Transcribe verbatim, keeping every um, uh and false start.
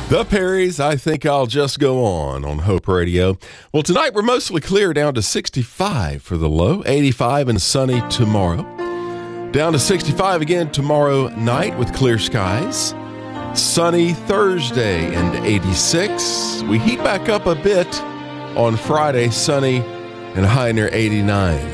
The Perrys, I Think I'll Just Go On on Hope Radio. Well, tonight we're mostly clear, down to sixty-five for the low, eighty-five and sunny tomorrow. Down to sixty-five again tomorrow night with clear skies. Sunny Thursday and eighty-six. We heat back up a bit on Friday, sunny and high near eighty-nine.